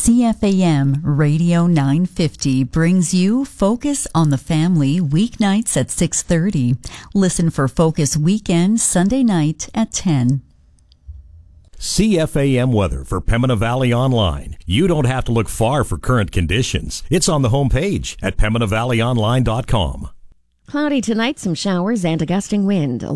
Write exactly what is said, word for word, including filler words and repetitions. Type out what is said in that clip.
C F A M Radio nine fifty brings you Focus on the Family weeknights at six thirty. Listen for Focus Weekend Sunday night at ten. C F A M weather for Pembina Valley Online. You don't have to look far for current conditions. It's on the homepage at pembina valley online dot com. Cloudy tonight, some showers and a gusting wind.